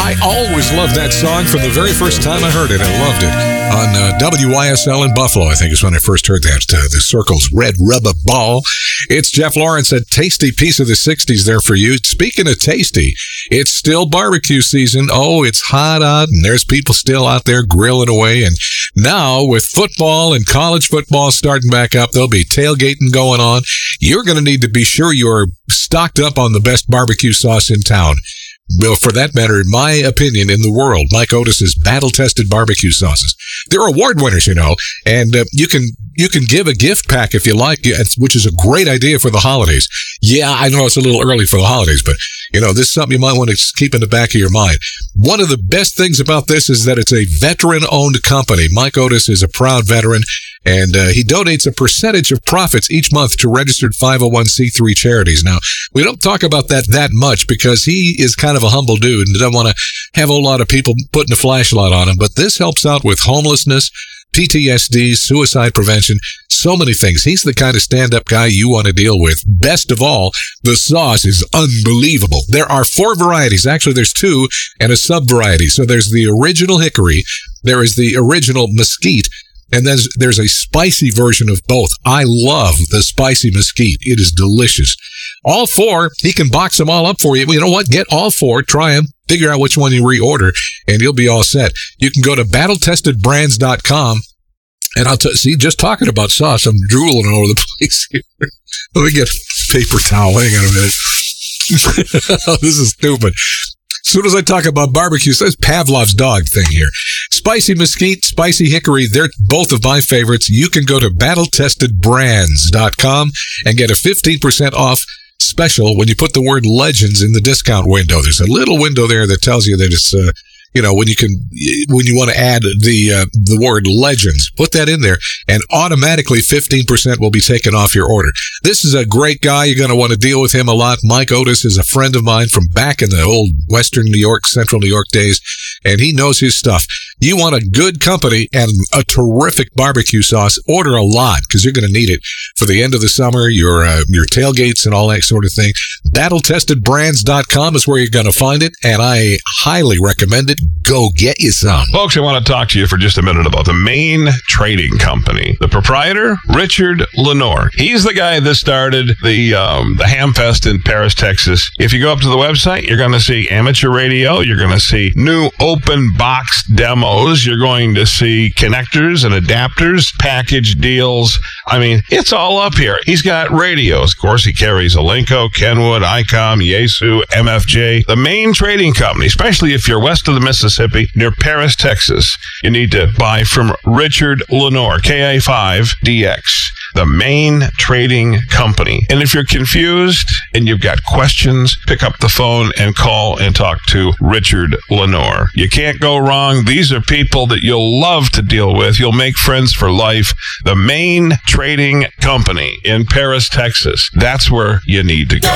I always loved that song from the very first time I heard it. I loved it. On WYSL in Buffalo, I think is when I first heard that. The Circle's Red Rubber Ball. It's Jeff Lawrence, a tasty piece of the 60s there for you. Speaking of tasty, it's still barbecue season. Oh, it's hot out, and there's people still out there grilling away. And now, with football and college football starting back up, there'll be tailgating going on. You're going to need to be sure you're stocked up on the best barbecue sauce in town. Well, for that matter, in my opinion, in the world, Mike Otis's battle-tested barbecue sauces. They're award winners, you know, and you can give a gift pack if you like, which is a great idea for the holidays. Yeah, I know it's a little early for the holidays, but, you know, this is something you might want to keep in the back of your mind. One of the best things about this is that it's a veteran-owned company. Mike Otis is a proud veteran, and he donates a percentage of profits each month to registered 501c3 charities. Now, we don't talk about that much because he is kind of a humble dude and doesn't want to have a whole lot of people putting a flashlight on him, but this helps out with homelessness, PTSD, suicide prevention, so many things. He's the kind of stand-up guy you want to deal with. Best of all, the sauce is unbelievable. There are 4 varieties. Actually, there's 2 and a sub-variety. So there's the original hickory, there is the original mesquite, and then there's a spicy version of both. I love the spicy mesquite. It is delicious. All 4, he can box them all up for you. You know what? Get all 4, try them, figure out which one you reorder, and you'll be all set. You can go to battletestedbrands.com, and I'll see, just talking about sauce, I'm drooling all over the place here. Let me get a paper towel. Hang on a minute. This is stupid. As soon as I talk about barbecue, so it's Pavlov's dog thing here. Spicy mesquite, spicy hickory, they're both of my favorites. You can go to battletestedbrands.com and get a 15% off special when you put the word legends in the discount window. There's a little window there that tells you that it's, you know, when you want to add the word legends, put that in there and automatically 15% will be taken off your order. This is a great guy. You're going to want to deal with him a lot. Mike Otis is a friend of mine from back in the old Western New York, Central New York days, and he knows his stuff. You want a good company and a terrific barbecue sauce, order a lot because you're going to need it for the end of the summer, your tailgates and all that sort of thing. BattleTestedBrands.com is where you're going to find it, and I highly recommend it. Go get you some. Folks, I want to talk to you for just a minute about the Main Trading Company. The proprietor, Richard Lenore. He's the guy that started the Hamfest in Paris, Texas. If you go up to the website, you're going to see amateur radio. You're going to see new open box demos. You're going to see connectors and adapters, package deals. I mean, it's all up here. He's got radios. Of course, he carries Alinco, Kenwood, ICOM, Yaesu, MFJ. The Main Trading Company, especially if you're west of the Mississippi, near Paris, Texas, you need to buy from Richard Lenore, KA5DX. The Main Trading Company. And if you're confused and you've got questions, pick up the phone and call and talk to Richard Lenore. You can't go wrong. These are people that you'll love to deal with. You'll make friends for life. The Main Trading Company in Paris, Texas. That's where you need to go.